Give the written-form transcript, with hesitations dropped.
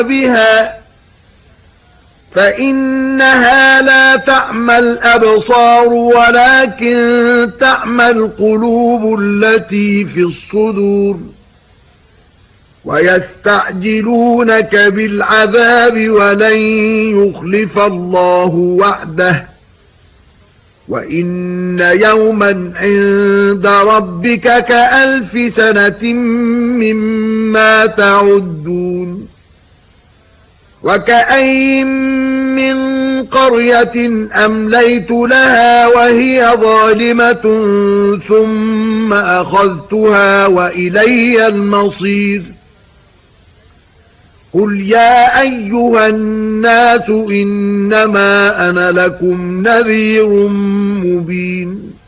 بها فإنها لا تعمى الأبصار ولكن تعمى القلوب التي في الصدور ويستعجلونك بالعذاب ولن يخلف الله وعده وإن يوما عند ربك كألف سنة مما تعدون وكأين من قرية أمليت لها وهي ظالمة ثم أخذتها وإلي المصير قل يا أيها الناس إنما أنا لكم نذير مبين